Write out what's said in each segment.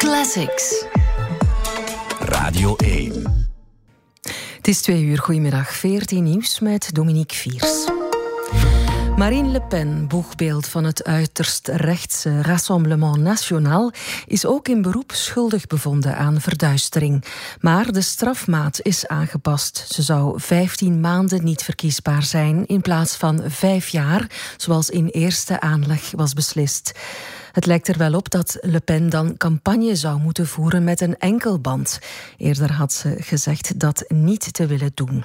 Classics. Radio 1. Het is 2 uur. Goedemiddag. 14 nieuws met Dominique Viers. Marine Le Pen, boegbeeld van het uiterst rechtse Rassemblement National, is ook in beroep schuldig bevonden aan verduistering. Maar de strafmaat is aangepast. Ze zou 15 maanden niet verkiesbaar zijn in plaats van 5 jaar, zoals in eerste aanleg was beslist. Het lijkt er wel op dat Le Pen dan campagne zou moeten voeren met een enkelband. Eerder had ze gezegd dat niet te willen doen.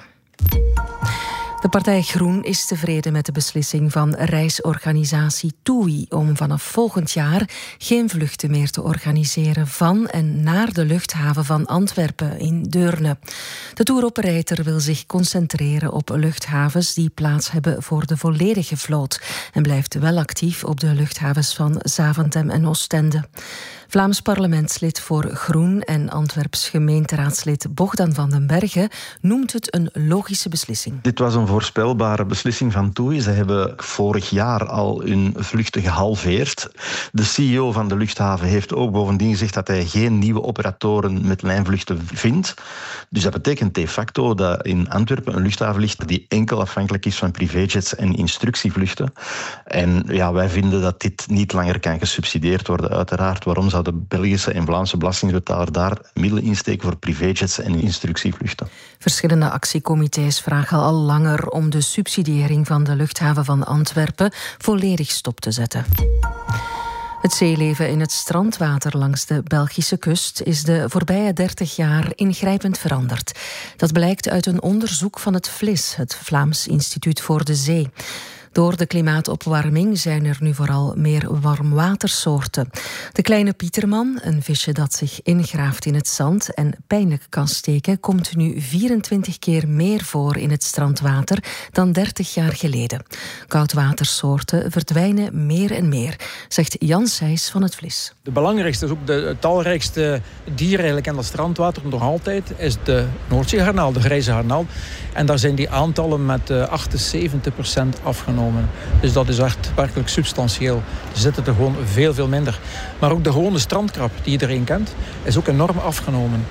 De partij Groen is tevreden met de beslissing van reisorganisatie TUI om vanaf volgend jaar geen vluchten meer te organiseren van en naar de luchthaven van Antwerpen in Deurne. De touroperator wil zich concentreren op luchthavens die plaats hebben voor de volledige vloot en blijft wel actief op de luchthavens van Zaventem en Oostende. Vlaams parlementslid voor Groen en Antwerps gemeenteraadslid Bogdan van den Berge noemt het een logische beslissing. Dit was een voorspelbare beslissing van TUI. Ze hebben vorig jaar al hun vluchten gehalveerd. De CEO van de luchthaven heeft ook bovendien gezegd dat hij geen nieuwe operatoren met lijnvluchten vindt. Dus dat betekent de facto dat in Antwerpen een luchthaven ligt die enkel afhankelijk is van privéjets en instructievluchten. En ja, wij vinden dat dit niet langer kan gesubsidieerd worden. Uiteraard, waarom zou de Belgische en Vlaamse belastingbetaler daar middelen insteken voor privéjets en instructievluchten? Verschillende actiecomité's vragen al langer om de subsidiëring van de luchthaven van Antwerpen volledig stop te zetten. Het zeeleven in het strandwater langs de Belgische kust is de voorbije 30 jaar ingrijpend veranderd. Dat blijkt uit een onderzoek van het VLIS, het Vlaams Instituut voor de Zee. Door de klimaatopwarming zijn er nu vooral meer warmwatersoorten. De kleine pieterman, een visje dat zich ingraaft in het zand en pijnlijk kan steken, komt nu 24 keer meer voor in het strandwater dan 30 jaar geleden. Koudwatersoorten verdwijnen meer en meer, zegt Jan Sijs van het VLIS. De belangrijkste, ook de talrijkste dier eigenlijk in dat strandwater nog altijd is de Noordzeegarnaal, de grijze garnaal. En daar zijn die aantallen met 78% afgenomen. Dus dat is echt werkelijk substantieel. Er zitten er gewoon veel minder. Maar ook de gewone strandkrab die iedereen kent, is ook enorm afgenomen.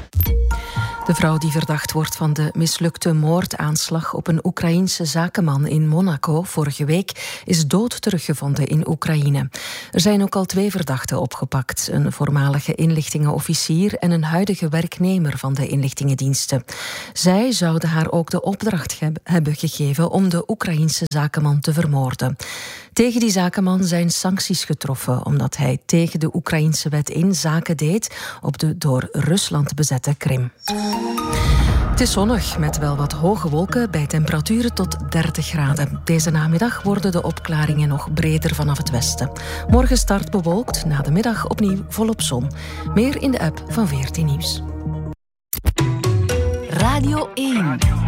De vrouw die verdacht wordt van de mislukte moordaanslag op een Oekraïense zakenman in Monaco vorige week is dood teruggevonden in Oekraïne. Er zijn ook al 2 verdachten opgepakt, een voormalige inlichtingenofficier en een huidige werknemer van de inlichtingendiensten. Zij zouden haar ook de opdracht hebben gegeven om de Oekraïense zakenman te vermoorden. Tegen die zakenman zijn sancties getroffen omdat hij tegen de Oekraïense wet in zaken deed op de door Rusland bezette Krim. Het is zonnig met wel wat hoge wolken bij temperaturen tot 30 graden. Deze namiddag worden de opklaringen nog breder vanaf het westen. Morgen start bewolkt, na de middag opnieuw volop zon. Meer in de app van 14 Nieuws. Radio 1.